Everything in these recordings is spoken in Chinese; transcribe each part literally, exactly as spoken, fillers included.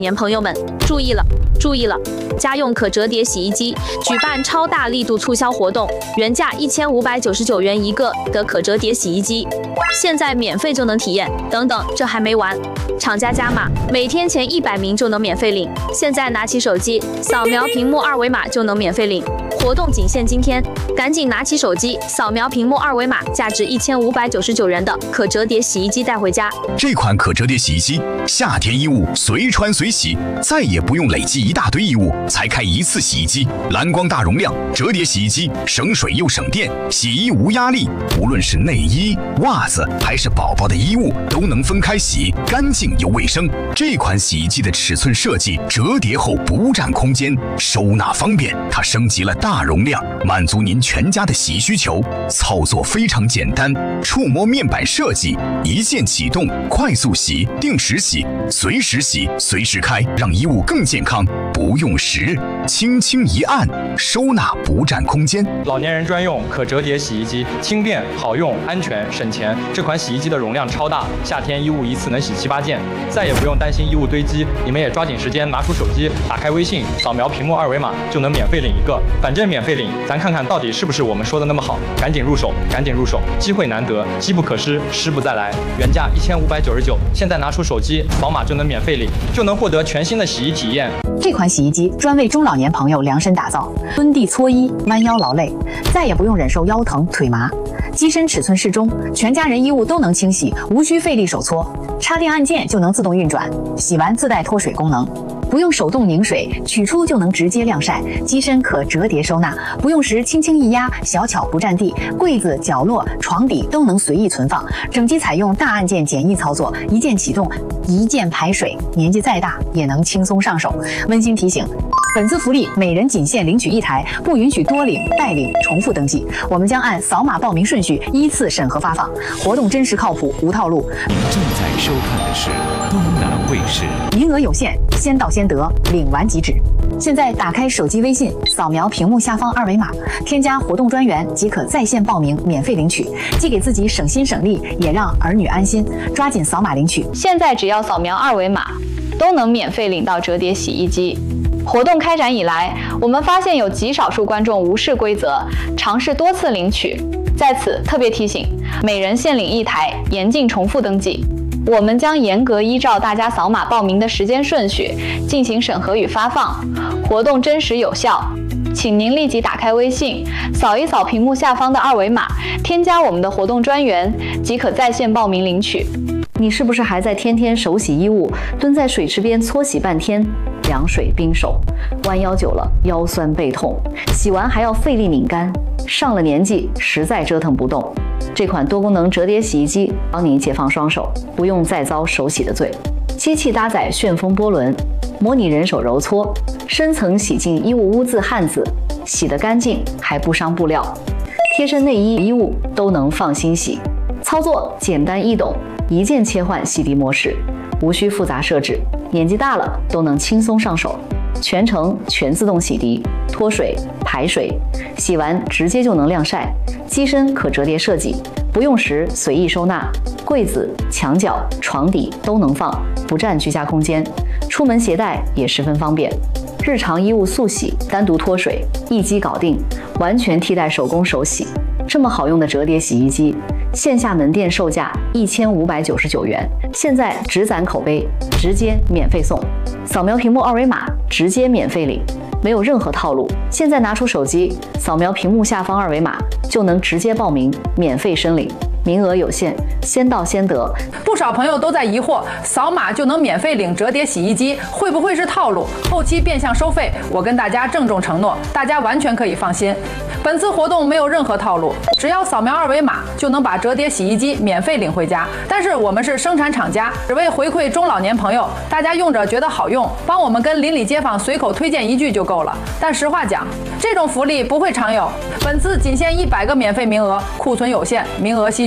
年朋友们注意了，注意了！家用可折叠洗衣机举办超大力度促销活动，原价一千五百九十九元一个的可折叠洗衣机，现在免费就能体验。等等，这还没完，厂家加码，每天前一百名就能免费领。现在拿起手机，扫描屏幕二维码就能免费领。活动仅限今天，赶紧拿起手机，扫描屏幕二维码，价值一千五百九十九元的可折叠洗衣机带回家。 这款可折叠洗衣机，夏天衣物随穿随洗，再也不用累积一大堆衣物才开一次洗衣机。蓝光大容量折叠洗衣机，省水又省电，洗衣无压力。无论是内衣、袜子还是宝宝的衣物，都能分开洗，干净又卫生。这款洗衣机的尺寸设计，折叠后不占空间，收纳方便。它升级了大容量，满足您全家的洗衣需求。操作非常简单，触摸面板设计，一键启动，快速洗，定时洗，随时洗，随时开，让衣物更健康。不用时，轻轻一按，收纳不占空间。 老年人专用可折叠洗衣机，轻便好用，安全省钱。这款洗衣机的容量超大，夏天衣物一次能洗七八件，再也不用担心衣物堆积。你们也抓紧时间拿出手机，打开微信，扫描屏幕二维码就能免费领一个。反正免费领，咱看看到底是不是我们说的那么好。赶紧入手，赶紧入手，机会难得，机不可失，失不再来。原价一千五百九十九，现在拿出手机扫码就能免费领，就能获得全新的洗衣体验。 这款洗衣机专为中老年朋友量身打造，蹲地搓衣，弯腰劳累，再也不用忍受腰疼腿麻。机身尺寸适中，全家人衣物都能清洗，无需费力手搓，插电按键就能自动运转，洗完自带脱水功能。不用手动拧水，取出就能直接晾晒。机身可折叠收纳，不用时轻轻一压，小巧不占地。柜子、角落、床底都能随意存放。整机采用大按键简易操作，一键启动，一键排水，年纪再大也能轻松上手。温馨提醒：本次福利每人仅限领取一台，不允许多领、代领、重复登记。我们将按扫码报名顺序依次审核发放。活动真实靠谱，无套路。 您正在收看的是东南卫视。 名额有限，先到先得，领完即止。现在打开手机微信，扫描屏幕下方二维码，添加活动专员即可在线报名，免费领取，既给自己省心省力，也让儿女安心。抓紧扫码领取。 现在只要扫描二维码，都能免费领到折叠洗衣机。活动开展以来，我们发现有极少数观众无视规则，尝试多次领取。在此特别提醒，每人限领一台，严禁重复登记。我们将严格依照大家扫码报名的时间顺序进行审核与发放，活动真实有效。请您立即打开微信，扫一扫屏幕下方的二维码，添加我们的活动专员，即可在线报名领取。 你是不是还在天天手洗衣物，蹲在水池边搓洗半天，凉水冰手，弯腰久了腰酸背痛，洗完还要费力拧干，上了年纪实在折腾不动。这款多功能折叠洗衣机帮您解放双手，不用再遭手洗的罪。机器搭载旋风波轮，模拟人手揉搓，深层洗净衣物污渍汗渍，洗得干净还不伤布料。贴身内衣衣物都能放心洗，操作简单易懂，一键切换洗涤模式，无需复杂设置，年纪大了都能轻松上手。全程全自动洗涤、脱水、排水，洗完直接就能晾晒。机身可折叠设计，不用时随意收纳，柜子、墙角、床底都能放，不占居家空间。出门携带也十分方便。日常衣物速洗，单独脱水，一机搞定，完全替代手工手洗。这么好用的折叠洗衣机，线下门店售价一千五百九十九元，现在只攒口碑，直接免费送。扫描屏幕二维码，直接免费领，没有任何套路。现在拿出手机，扫描屏幕下方二维码，就能直接报名，免费申领。名额有限，先到先得。 不少朋友都在疑惑，扫码就能免费领折叠洗衣机，会不会是套路？后期变相收费？我跟大家郑重承诺，大家完全可以放心。本次活动没有任何套路，只要扫描二维码就能把折叠洗衣机免费领回家。但是我们是生产厂家，只为回馈中老年朋友，大家用着觉得好用，帮我们跟邻里街坊随口推荐一句就够了。但实话讲，这种福利不会常有，本次仅限一百个免费名额，库存有限，名额稀缺。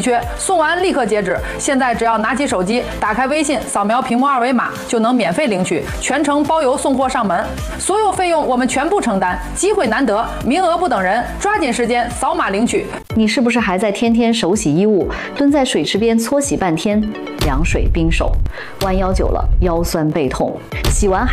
缺，送完立刻截止。现在只要拿起手机，打开微信，扫描屏幕二维码，就能免费领取，全程包邮送货上门，所有费用我们全部承担。机会难得，名额不等人，抓紧时间扫码领取。 你是不是还在天天手洗衣物，蹲在水池边搓洗半天，凉水冰手，弯腰久了腰酸背痛，洗完还